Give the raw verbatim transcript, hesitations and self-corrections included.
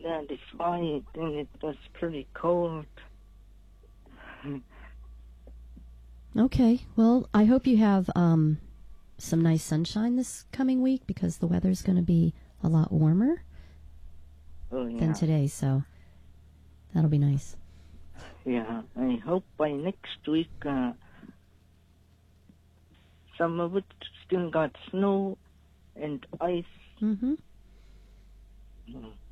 ninety-five, and it was pretty cold. Okay. Well, I hope you have um, some nice sunshine this coming week because the weather's going to be a lot warmer Oh, yeah. than today, so that'll be nice. Yeah, I hope by next week, uh, some of it still got snow and ice. Mm-hmm. Mm.